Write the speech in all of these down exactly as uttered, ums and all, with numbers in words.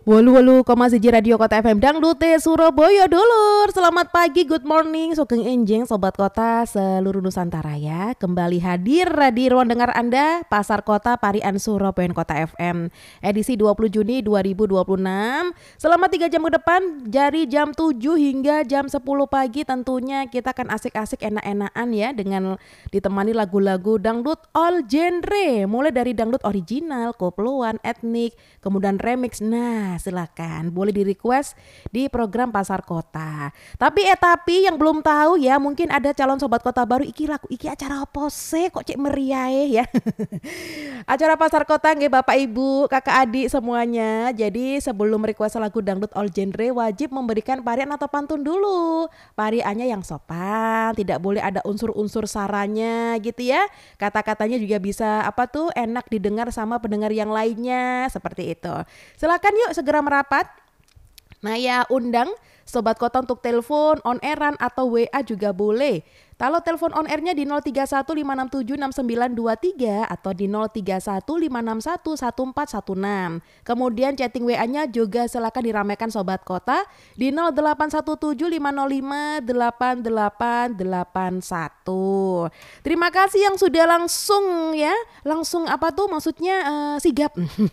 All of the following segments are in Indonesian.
Walu walu koma siji Radio Kota F M Dangdute Surabaya dulur. Selamat pagi, good morning, sugeng enjing sobat kota seluruh Nusantara ya. Kembali hadir di ruang dengar Anda Pasar Kota Parian Surabaya Kota F M edisi dua puluh Juni dua ribu dua puluh enam. Selama tiga jam ke depan dari jam tujuh hingga jam sepuluh pagi tentunya kita akan asik-asik enak-enakan ya dengan ditemani lagu-lagu dangdut all genre, mulai dari dangdut original, koploan, etnik, kemudian remix. Nah, silakan boleh di request di program Pasar Kota. Tapi eh tapi yang belum tahu ya, mungkin ada calon sobat kota baru, iki laku iki acara apa sih kok cek meriah ya. Acara Pasar Kota nggih Bapak Ibu, Kakak Adik semuanya. Jadi sebelum request lagu dangdut all genre wajib memberikan parian atau pantun dulu. Pariannya yang sopan, tidak boleh ada unsur-unsur saranya gitu ya. Kata-katanya juga bisa apa tuh enak didengar sama pendengar yang lainnya, seperti itu. Silakan yuk segera merapat. Nah ya, undang sobat kota untuk telepon on airan atau W A juga boleh. Kalau telepon on airnya di nol tiga satu lima enam tujuh enam sembilan dua tiga atau di nol tiga satu lima enam satu satu empat satu enam. Kemudian chatting W A-nya juga silakan diramaikan sobat kota di nol delapan satu tujuh lima nol lima delapan delapan delapan satu. Terima kasih yang sudah langsung ya, langsung apa tuh maksudnya uh, sigap.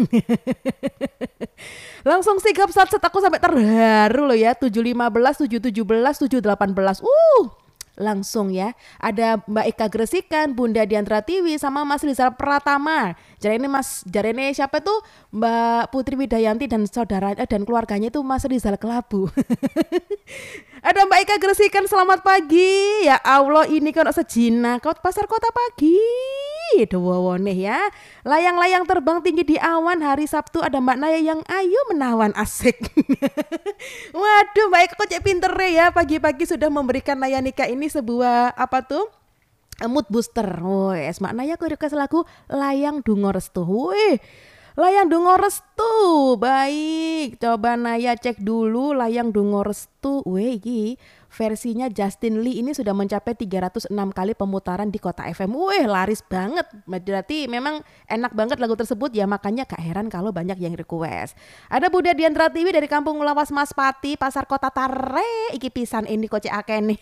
Langsung sigap saat-saat aku sampai terharu loh ya. tujuh lima belas, tujuh tujuh belas, tujuh delapan belas. Uh. Langsung ya, ada Mbak Eka Gresikan, Bunda Diandra Tiwi, sama Mas Rizal Pratama. Jadi ini Mas, jadi ini siapa tuh Mbak Putri Widayanti dan saudara dan keluarganya itu Mas Rizal Kelabu. Ada Mbak Eka Gresikan, selamat pagi. Ya Allah, ini kan sejina kau Pasar Kota pagi. Dewowone ya. Layang-layang terbang tinggi di awan. Hari Sabtu ada Mbak Naya yang ayu menawan, asik. Waduh, Mbak Eka kok cek pinter ya. Pagi-pagi sudah memberikan Naya Nikah ini sebuah apa tuh? Mood booster. Woi, Mbak Naya kok request lagu Layang Dungo Restu. Wih. Layang Dungo Restu, baik. Coba Naya cek dulu Layang Dungo Restu. Wih, iki versinya Justin Lee ini sudah mencapai tiga ratus enam kali pemutaran di Kota F M. Wih, laris banget. Berarti memang enak banget lagu tersebut ya, makanya gak heran kalau banyak yang request. Ada Bunda Diandra Tiwi dari Kampung Lawas Maspati, Pasar Kota Tare. Iki pisan ini kocek akeh nih.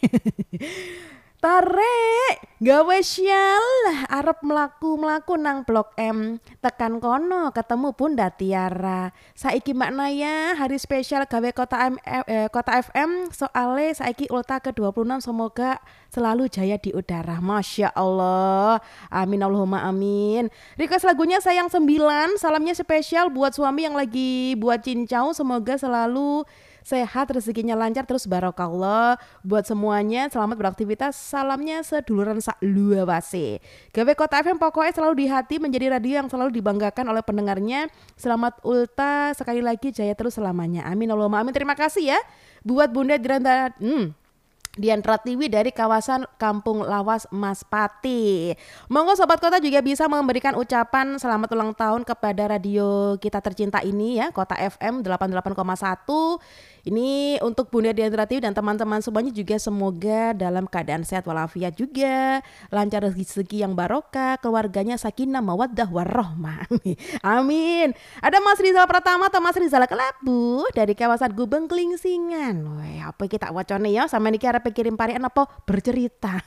Tarik, gawe syal, arep melaku-melaku nang Blok M, tekan kono ketemu Bunda Tiara. Saiki Mbak Naya hari spesial gawe Kota M, eh, Kota F M soale saiki ulta ke dua puluh enam, semoga selalu jaya di udara. Masya Allah, amin Allahumma amin. Request lagunya Sayang Sembilan, salamnya spesial buat suami yang lagi buat cincau, semoga selalu sehat, rezekinya lancar terus barokallah. Buat semuanya selamat beraktivitas, salamnya seduluran sak luawase. Gawe Kota F M pokoknya selalu di hati, menjadi radio yang selalu dibanggakan oleh pendengarnya. Selamat ulta sekali lagi, jaya terus selamanya, amin Allahumma amin. Terima kasih ya buat Bunda Diandra hmm. Diandra Tiwi dari kawasan Kampung Lawas Maspati. Monggo sobat kota juga bisa memberikan ucapan selamat ulang tahun kepada radio kita tercinta ini ya, Kota F M delapan puluh delapan koma satu. Ini untuk Bunda Diandra Tiwi dan teman-teman semuanya juga semoga dalam keadaan sehat walafiat juga, lancar rezeki yang barokah, keluarganya sakinah mawaddah warahmah. Amin. Ada Mas Rizal Pratama atau Mas Rizal Kelabu dari kawasan Gubeng Kelingsingan. Woi, apa kita wacone ya sama niki arep kirim parian apa bercerita.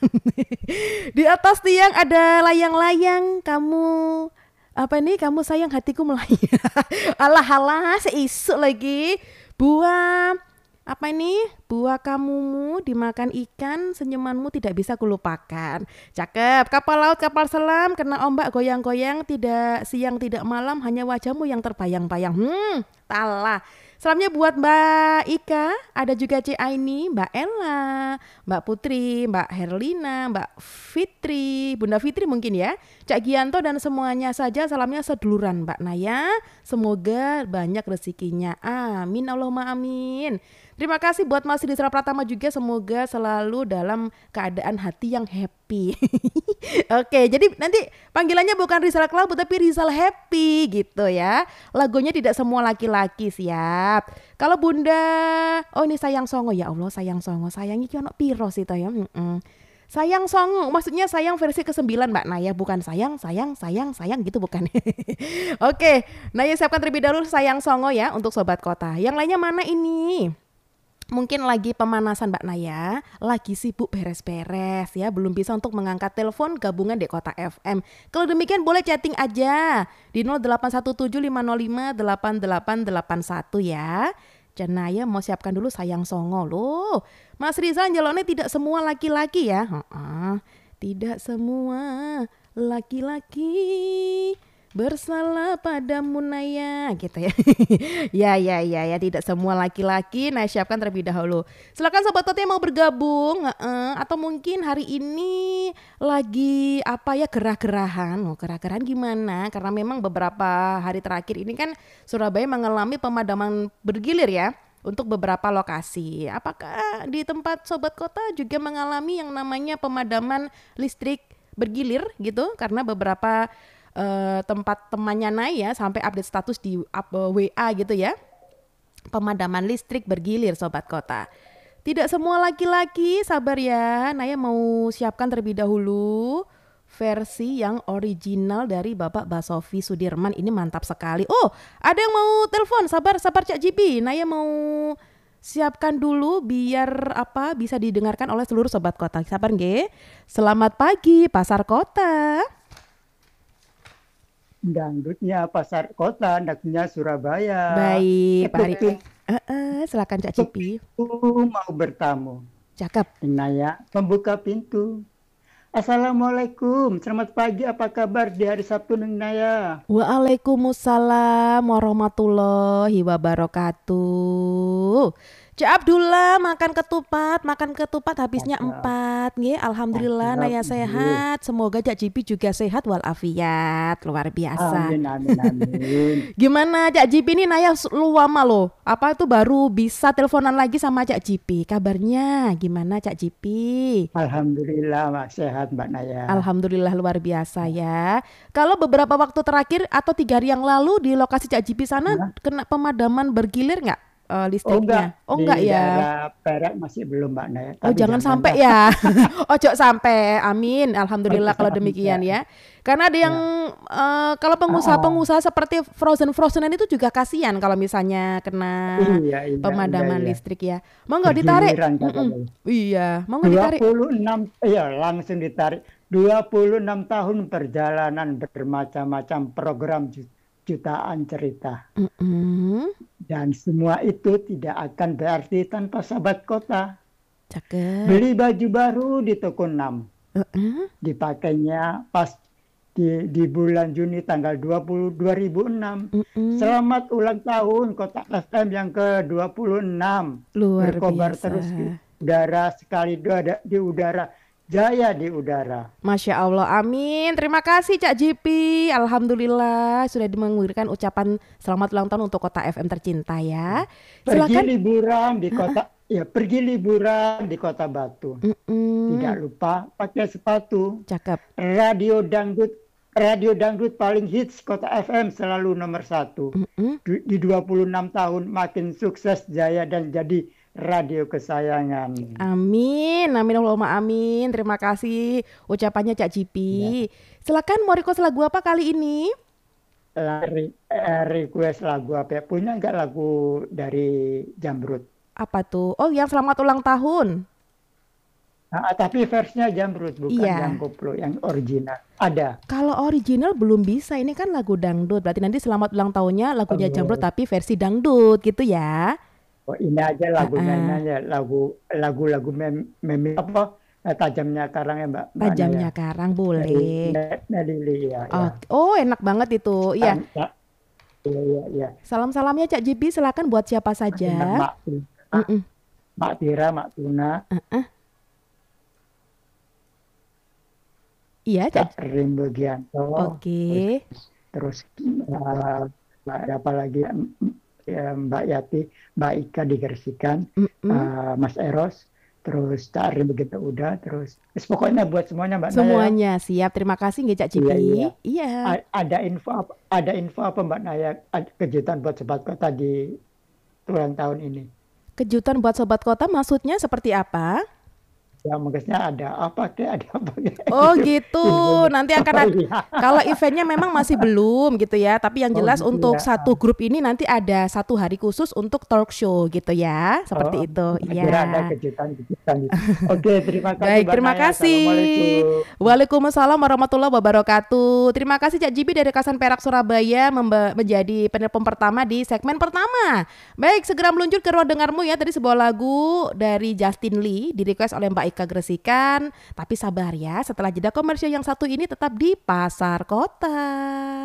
Di atas tiang ada layang-layang, kamu apa nih, kamu sayang hatiku melayang. Alah alah seisuk lagi. Buah apa ini? Buah kamumu dimakan ikan, senyumanmu tidak bisa kulupakan. Cakep. Kapal laut kapal selam kena ombak goyang-goyang, tidak siang tidak malam, hanya wajahmu yang terbayang-bayang. Hmm, talah. Salamnya buat Mbak Ika, ada juga C Aini, Mbak Ella, Mbak Putri, Mbak Herlina, Mbak Fitri, Bunda Fitri mungkin ya, Cak Gianto dan semuanya saja salamnya seduluran Mbak Naya. Semoga banyak rezekinya. Amin Allahumma amin. Terima kasih buat Mas Rizal Pratama juga, semoga selalu dalam keadaan hati yang happy. Oke, jadi nanti panggilannya bukan Rizal Kelabu tapi Rizal Happy gitu ya. Lagunya tidak semua laki-laki, siap. Kalau Bunda, oh ini Sayang Songo, ya Allah Sayang Songo, sayangnya ki ono piro sih to ya. Mm-mm. Sayang Songo, maksudnya sayang versi kesembilan Mbak Naya, bukan sayang, sayang, sayang, sayang gitu bukan. Oke, Naya siapkan terlebih dahulu sayang Songo ya untuk Sobat Kota. Yang lainnya mana ini? Mungkin lagi pemanasan Mbak Naya, lagi sibuk beres-beres ya, belum bisa untuk mengangkat telepon gabungan di Kota F M. Kalau demikian boleh chatting aja di nol delapan satu tujuh lima nol lima delapan delapan delapan satu ya. Dan Naya mau siapkan dulu sayang Songo loh. Mas Rizal njelone tidak semua laki-laki ya. Heeh. Tidak semua laki-laki bersalah padamu Naya gitu ya. Ya ya ya ya tidak semua laki-laki. Naya siapkan terlebih dahulu. Silakan Sobat Kota yang mau bergabung heeh, atau mungkin hari ini lagi apa ya gerah-gerahan. Oh, gerah-gerahan gimana? Karena memang beberapa hari terakhir ini kan Surabaya mengalami pemadaman bergilir ya untuk beberapa lokasi. Apakah di tempat Sobat Kota juga mengalami yang namanya pemadaman listrik bergilir gitu? Karena beberapa uh, tempat temannya Naya sampai update status di up, uh, W A gitu ya. Pemadaman listrik bergilir Sobat Kota. Tidak semua laki-laki, sabar ya. Naya mau siapkan terlebih dahulu versi yang original dari Bapak Basofi Sudirman. Ini mantap sekali. Oh, ada yang mau telepon. Sabar, sabar Cak Jipi. Naya mau siapkan dulu biar apa bisa didengarkan oleh seluruh Sobat Kota. Sabar nggih. Selamat pagi Pasar Kota. Dangdutnya Pasar Kota, anaknya Surabaya. Baik, Pak Hari. Uh, uh, silakan Cak Jipi. Mau bertamu. Cakep. Naya membuka pintu. Assalamualaikum, selamat pagi, apa kabar di hari Sabtu Neng Naya? Waalaikumsalam warahmatullahi wabarakatuh. Cak Abdullah makan ketupat, makan ketupat habisnya empat, nggih. Alhamdulillah Naya sehat. Semoga Cak Jipi juga sehat walafiat, luar biasa. Amin, amin, amin. Gimana Cak Jipi ini Naya luama loh. Apa itu baru bisa teleponan lagi sama Cak Jipi? Kabarnya gimana Cak Jipi? Alhamdulillah Mbak, sehat Mbak Naya. Alhamdulillah luar biasa ya. Kalau beberapa waktu terakhir atau tiga hari yang lalu di lokasi Cak Jipi sana nah. kena pemadaman bergilir nggak? Uh, listriknya. Oh enggak, oh enggak di ya. daerah Perak masih belum Mbak Naya. Oh jangan sampai ya. Ojo sampai. Amin. Alhamdulillah kalau demikian ya. Karena ada yang ya. uh, kalau pengusaha-pengusaha seperti Frozen Frozenan itu juga kasihan kalau misalnya kena iya, iya, pemadaman iya, iya. listrik ya. Mau nggak ditarik? Iya, mau nggak ditarik? dua puluh enam iya langsung ditarik. dua puluh enam tahun perjalanan bermacam-macam program jutaan cerita. Mm-hmm. Dan semua itu tidak akan berarti tanpa Sobat Kota. Cakep. Beli baju baru di toko enam. Uh-uh. Dipakainya pas di, di bulan Juni tanggal dua puluh dua ribu enam. Uh-uh. Selamat ulang tahun Kota F M yang ke dua puluh enam. Luar Berkobar biasa. terus di udara sekali dua di udara. Jaya di udara. Masya Allah, amin. Terima kasih Cak Jipi. Alhamdulillah sudah memberikan ucapan selamat ulang tahun untuk Kota F M tercinta ya. Pergi Silakan. liburan di kota, ya pergi liburan di Kota Batu. Mm-mm. Tidak lupa pakai sepatu. Cakep. Radio dangdut, radio dangdut paling hits Kota F M selalu nomor satu. Mm-mm. Di, di dua puluh enam tahun makin sukses jaya dan jadi radio kesayangan. Amin, amin Allahumma amin. Terima kasih ucapannya Cak Jipi. Ya. Silakan mau request lagu apa kali ini? Re- request lagu apa? Punya nggak lagu dari Jamrud? Apa tuh? Oh, yang selamat ulang tahun. Nah, tapi versinya Jamrud bukan iya. yang koplo, yang original. Ada. Kalau original belum bisa. Ini kan lagu dangdut. Berarti nanti selamat ulang tahunnya lagunya oh. Jamrud tapi versi dangdut gitu ya. Oh ini aja lagunya uh-uh. aja lagu lagu-lagu mem, mem apa tajamnya karang ya Mbak. Tajamnya ya. Karang boleh. Nelili ya, oh, ya. Oh enak banget itu. Iya. Iya iya iya. Salam-salamnya Cak Jipi silakan buat siapa saja. Mbak Tuna, Mbak Tira, Mbak Tuna. Uh-uh. Iya Cak Rimbo Gianto. Oke. Okay. Terus, terus uh, apa lagi? Ya, Mbak Yati, Mbak Ika digersikan, mm-hmm. uh, Mas Eros, terus Cak Rim begitu udah, terus pokoknya buat semuanya Mbak semuanya Naya. Siap, terima kasih nggih Cak Jipi. Iya, iya. iya. A- ada info apa, ada info apa Mbak Naya kejutan buat Sobat Kota di ulang tahun ini? Kejutan buat Sobat Kota maksudnya seperti apa? yang maksudnya ada apa kayak ada apa kayak Oh gitu gitu, infonya. nanti akan Oh ad- iya, kalau eventnya memang masih belum gitu ya, tapi yang oh jelas gitu untuk ya. satu grup ini nanti ada satu hari khusus untuk talk show gitu ya, Oh, seperti itu. saya kira ada Iya. kejutan-kejutan gitu. Oke, terima kasih Baik, Mbak terima Naya. kasih. Assalamualaikum. Waalaikumsalam warahmatullahi wabarakatuh. Terima kasih Cak Jibi dari Kasan Perak Surabaya memba- menjadi penelpon pertama di segmen pertama. Baik, segera meluncur ke ruang dengarmu ya. Tadi sebuah lagu dari Justin Lee di request oleh Mbak Ika Gresikan. Tapi sabar ya, setelah jeda komersial yang satu ini tetap di Pasar Kota.